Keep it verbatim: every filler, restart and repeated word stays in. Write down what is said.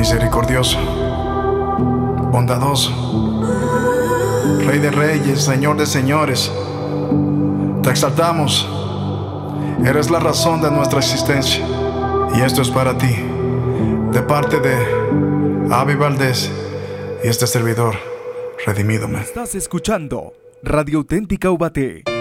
misericordioso, bondadoso, Rey de reyes, Señor de señores. Te exaltamos, eres la razón de nuestra existencia. Y esto es para ti, de parte de Avi Valdés y este servidor, Redimídome. Estás escuchando Radio Auténtica Ubaté.